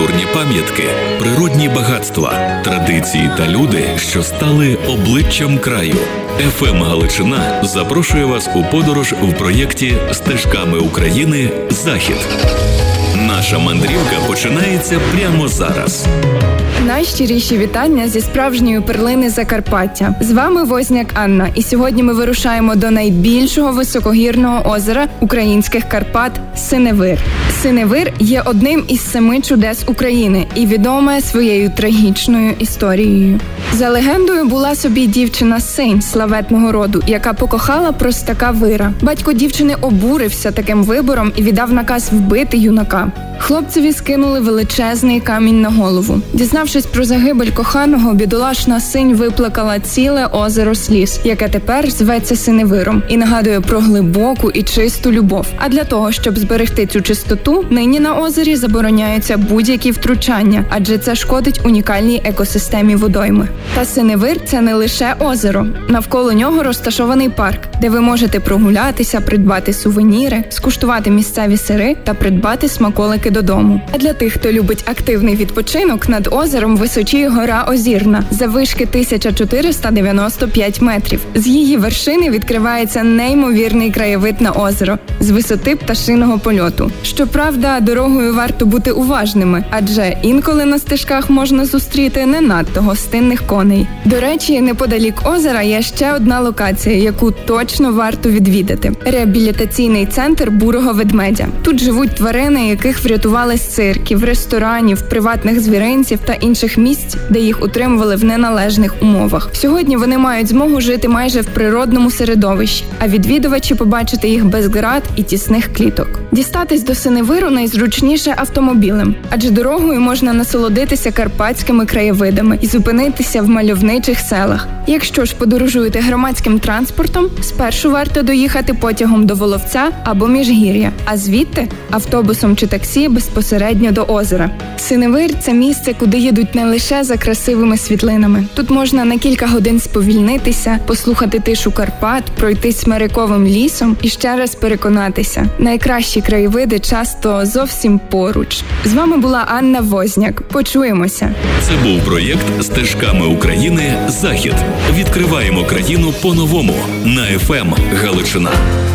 культурні пам'ятки, природні багатства, традиції та люди, що стали обличчям краю. ФМ Галичина запрошує вас у подорож в проєкті «Стежками України. Захід». Наша мандрівка починається прямо зараз. Найщиріші вітання зі справжньої перлини Закарпаття. З вами Возняк Анна, і сьогодні ми вирушаємо до найбільшого високогірного озера українських Карпат – Синевир. Синевир є одним із 7 чудес України і відоме своєю трагічною історією. За легендою, була собі дівчина-синь славетного роду, яка покохала простака вира. Батько дівчини обурився таким вибором і віддав наказ вбити юнака. Хлопцеві скинули величезний камінь на голову. Дізнавшись про загибель коханого, бідолашна синь виплакала ціле озеро сліз, яке тепер зветься Синевиром і нагадує про глибоку і чисту любов. А для того, щоб зберегти цю чистоту, нині на озері забороняються будь-які втручання, адже це шкодить унікальній екосистемі водойми. Та Синевир – це не лише озеро. Навколо нього розташований парк, де ви можете прогулятися, придбати сувеніри, скуштувати місцеві сири та придбати смаколики додому. А для тих, хто любить активний відпочинок, над озером височіє гора Озірна, заввишки 1495 метрів. З її вершини відкривається неймовірний краєвид на озеро з висоти пташиного польоту. Щоправда, дорогою варто бути уважними, адже інколи на стежках можна зустріти не надто гостинних коней. До речі, неподалік озера є ще одна локація, яку точно варто відвідати – реабілітаційний центр бурого ведмедя. Тут живуть тварини, яких врятували з цирків, ресторанів, приватних звіринців та інших місць, де їх утримували в неналежних умовах. Сьогодні вони мають змогу жити майже в природному середовищі, а відвідувачі побачити їх без ґрат і тісних кліток. Дістатись до Синевиру найзручніше автомобілем, адже дорогою можна насолодитися карпатськими краєвидами і зупинитися в мальовничих селах. Якщо ж подорожуєте громадським транспортом, спершу варто доїхати потягом до Воловця або Міжгір'я, а звідти автобусом чи таксі безпосередньо до озера. Синевир – це місце, куди їдуть не лише за красивими світлинами. Тут можна на кілька годин сповільнитися, послухати тишу Карпат, пройтись смириковим лісом і ще раз переконатися – найкращі краєвиди часто зовсім поруч. З вами була Анна Возняк. Почуємося! Це був проєкт «Стежками України. Захід». Відкриваємо країну по-новому на ФМ Галичина.